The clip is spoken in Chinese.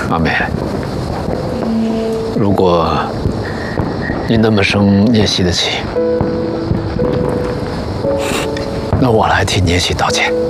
阿美，如果你那么生聂喜的气，那我来替聂喜道歉。